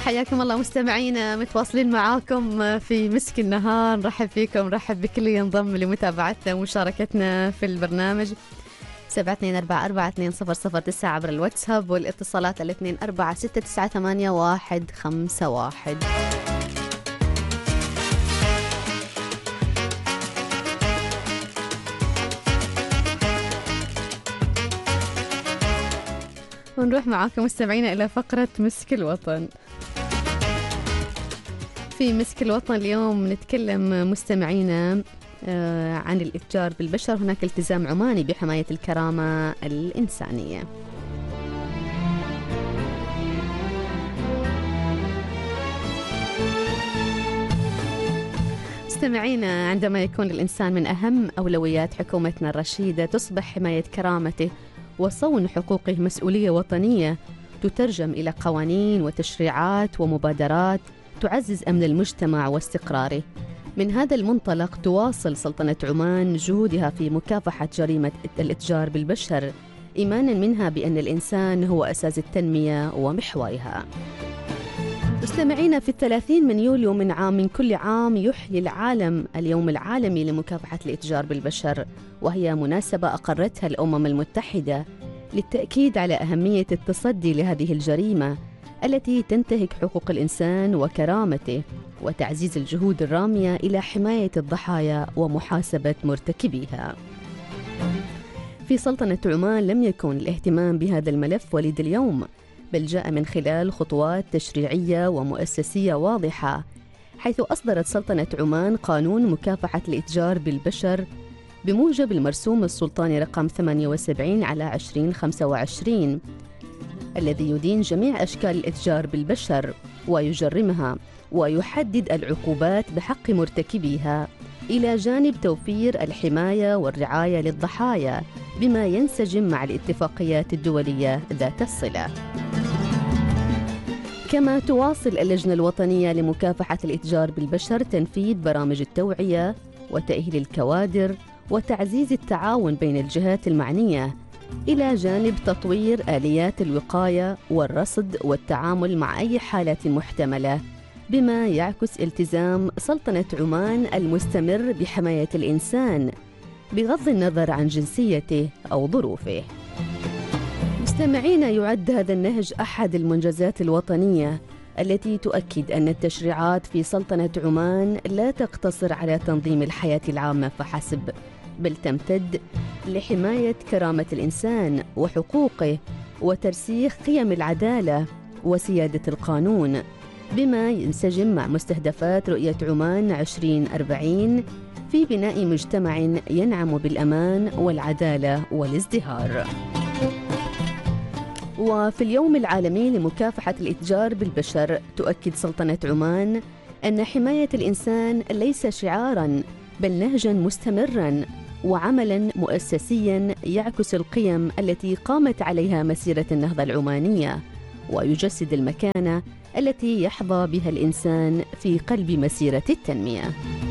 حياكم الله مستمعينا، متواصلين معاكم في مسك النهار. نرحب فيكم، نرحب بكل ينضم لمتابعتنا ومشاركتنا في البرنامج. 72442009 عبر الواتساب، والاتصالات 2469981151. ونروح معاكم مستمعينا إلى فقرة مسك الوطن. في مسك الوطن اليوم نتكلم مستمعينا عن الإتجار بالبشر. هناك التزام عماني بحماية الكرامة الإنسانية. مستمعينا، عندما يكون الإنسان من أهم أولويات حكومتنا الرشيدة، تصبح حماية كرامته وصون حقوقه مسؤولية وطنية تترجم إلى قوانين وتشريعات ومبادرات تعزز أمن المجتمع واستقراره. من هذا المنطلق تواصل سلطنة عمان جهودها في مكافحة جريمة الإتجار بالبشر، إيمانا منها بأن الإنسان هو أساس التنمية ومحورها. مستمعين، في 30 من يوليو من كل عام يحيي العالم اليوم العالمي لمكافحة الإتجار بالبشر، وهي مناسبة أقرتها الأمم المتحدة للتأكيد على أهمية التصدي لهذه الجريمة التي تنتهك حقوق الإنسان وكرامته، وتعزيز الجهود الرامية إلى حماية الضحايا ومحاسبة مرتكبيها. في سلطنة عمان لم يكن الاهتمام بهذا الملف وليد اليوم، بل جاء من خلال خطوات تشريعية ومؤسسية واضحة، حيث أصدرت سلطنة عمان قانون مكافحة الإتجار بالبشر بموجب المرسوم السلطاني رقم 78/2025 الذي يدين جميع أشكال الإتجار بالبشر ويجرمها ويحدد العقوبات بحق مرتكبيها، إلى جانب توفير الحماية والرعاية للضحايا بما ينسجم مع الاتفاقيات الدولية ذات الصلة. كما تواصل اللجنة الوطنية لمكافحة الإتجار بالبشر تنفيذ برامج التوعية وتأهيل الكوادر وتعزيز التعاون بين الجهات المعنية، إلى جانب تطوير آليات الوقاية والرصد والتعامل مع أي حالة محتملة، بما يعكس التزام سلطنة عمان المستمر بحماية الإنسان بغض النظر عن جنسيته أو ظروفه. مستمعين، يعد هذا النهج أحد المنجزات الوطنية التي تؤكد أن التشريعات في سلطنة عمان لا تقتصر على تنظيم الحياة العامة فحسب، بل تمتد لحماية كرامة الإنسان وحقوقه وترسيخ قيم العدالة وسيادة القانون، بما ينسجم مع مستهدفات رؤية عمان 2040 في بناء مجتمع ينعم بالأمان والعدالة والازدهار. وفي اليوم العالمي لمكافحة الإتجار بالبشر تؤكد سلطنة عمان أن حماية الإنسان ليس شعاراً بل نهجاً مستمراً وعملاً مؤسسياً يعكس القيم التي قامت عليها مسيرة النهضة العمانية، ويجسد المكانة التي يحظى بها الإنسان في قلب مسيرة التنمية.